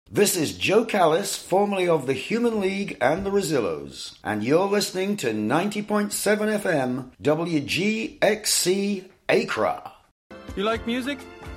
This is Joe Callis, formerly of the Human League and the Rosillos, and you're listening to 90.7 FM WGXC Accra. You like music?